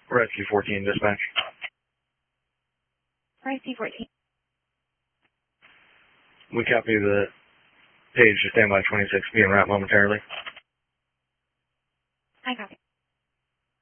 Rescue 14, dispatch. Rescue 14. We copy the page to standby 26, be en route momentarily. I copy.